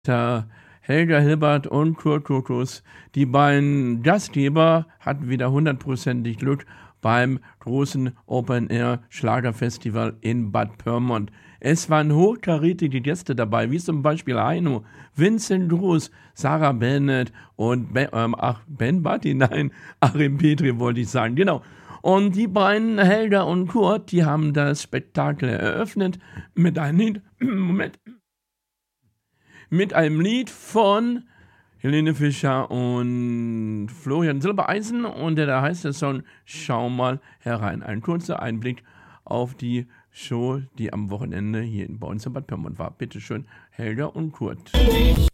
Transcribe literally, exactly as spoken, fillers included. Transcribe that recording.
Der Helga Hilbert und Kurt Kurkus, die beiden Gastgeber, hatten wieder hundertprozentig Glück beim großen Open-Air-Schlagerfestival in Bad Pyrmont. Es waren hochkarätige Gäste dabei, wie zum Beispiel Heino, Vincent Groß, Sarah Bennett und ben, ähm, ach, Ben Batti, nein, Achim Petri wollte ich sagen, genau. Und die beiden, Helga und Kurt, die haben das Spektakel eröffnet mit einem Lied, Moment, mit einem Lied von Helene Fischer und Florian Silbereisen, und da heißt der Song Schau mal herein. Ein kurzer Einblick auf die Show, die am Wochenende hier bei uns in Bad Pyrmont war. Bitte schön, Helga und Kurt.